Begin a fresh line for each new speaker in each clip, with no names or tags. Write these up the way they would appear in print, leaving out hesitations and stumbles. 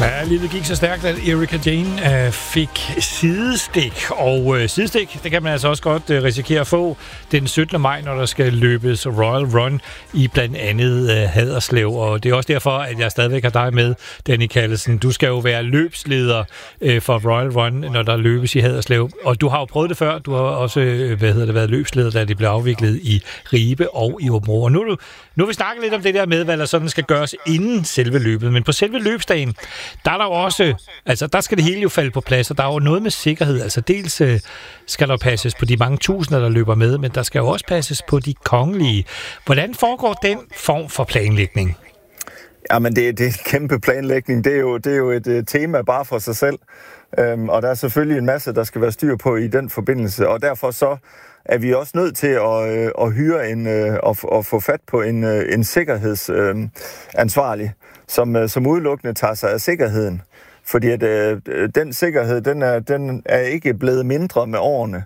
Ja, livet gik så stærkt, at Erika Jayne fik sidestik. Og sidestik, det kan man altså også godt risikere at få den 17. maj, når der skal løbes Royal Run i blandt andet Haderslev. Og det er også derfor, at jeg stadigvæk har dig med, Danny Callesen. Du skal jo være løbsleder for Royal Run, når der løbes i Haderslev. Og du har jo prøvet det før. Du har også været løbsleder, da det blev afviklet i Ribe og i Aabenraa. Og nu har vi snakket lidt om det der med, hvad der sådan skal gøres inden selve løbet. Men på selve løbsdagen, der er der også, altså der skal det hele jo falde på plads, og der er jo noget med sikkerhed. Altså dels skal der passes på de mange tusinder, der løber med, men der skal jo også passes på de kongelige. Hvordan foregår den form for planlægning?
Jamen, det er en kæmpe planlægning. Det er jo et tema bare for sig selv. Og der er selvfølgelig en masse, der skal være styr på i den forbindelse. Og derfor så er vi også nødt til at hyre og få fat på en sikkerhedsansvarlig, som udelukkende tager sig af sikkerheden. Fordi at den sikkerhed, den er ikke blevet mindre med årene.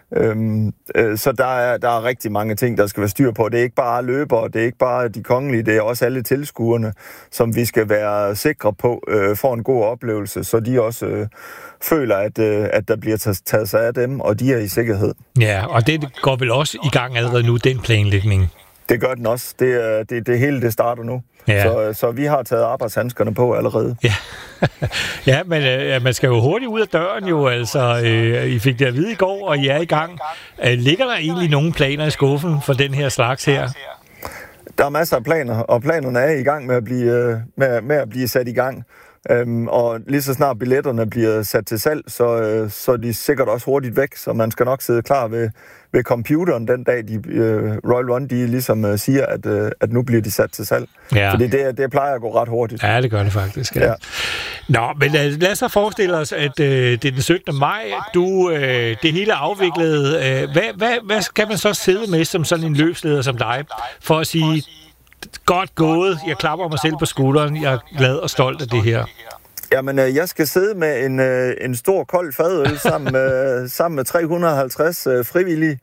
Så der er rigtig mange ting, der skal være styr på. Det er ikke bare løbere, det er ikke bare de kongelige, det er også alle tilskuerne, som vi skal være sikre på får en god oplevelse, så de også føler, at der bliver taget sig af dem, og de er i sikkerhed.
Ja, og det går vel også i gang allerede nu, den planlægning?
Det gør den også. Det hele det starter nu. Ja. Så vi har taget arbejdshandskerne på allerede.
Ja, ja, men man skal jo hurtigt ud af døren jo. Altså, I fik det at vide i går, og I er i gang. Ligger der egentlig nogle planer i skuffen for den her slags her?
Der er masser af planer, og planerne er i gang med at blive sat i gang. Og lige så snart billetterne bliver sat til salg, så er de sikkert også hurtigt væk, så man skal nok sidde klar ved computeren den dag, Royal Run, de ligesom siger, at nu bliver de sat til salg. Ja. Fordi det plejer at gå ret hurtigt.
Ja, det gør det faktisk. Ja. Nå, men lad os så forestille os, at det er den 17. maj, det hele er afviklet. Hvad skal man så sidde med som sådan en løbsleder som dig, for at sige, godt gået, jeg klapper mig selv på skulderen, jeg er glad og stolt af det her?
Jamen, jeg skal sidde med en stor kold fadøl sammen med 350 frivillige,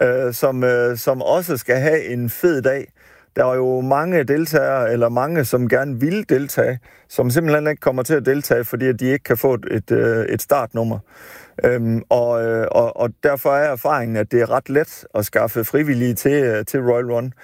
som også skal have en fed dag. Der er jo mange deltagere, eller mange, som gerne vil deltage, som simpelthen ikke kommer til at deltage, fordi de ikke kan få et startnummer. Og derfor er erfaringen, at det er ret let at skaffe frivillige til Royal Run.